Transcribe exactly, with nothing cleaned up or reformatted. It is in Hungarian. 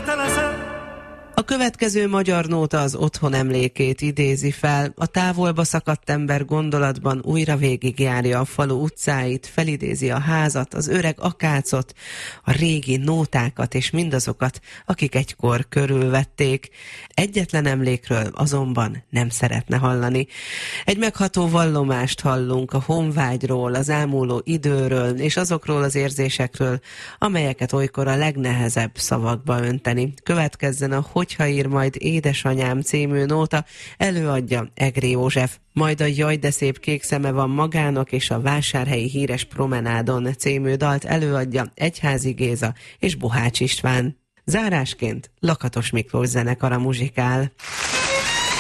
A következő magyar nóta az otthon emlékét idézi fel. A távolba szakadt ember gondolatban újra végigjárja a falu utcáit, felidézi a házat, az öreg akácot, a régi nótákat és mindazokat, akik egykor körülvették. Egyetlen emlékről azonban nem szeretne hallani. Egy megható vallomást hallunk a honvágyról, az ámuló időről és azokról az érzésekről, amelyeket olykor a legnehezebb szavakba önteni. Következzen a Hogyha ír majd édesanyám című nóta, előadja Egri József, majd a Jaj, de szép kék szeme van magának és a Vásárhelyi híres promenádon című dalt előadja Egyházi Géza és Bohács István. Zárásként Lakatos Miklós zenekara muzsikál.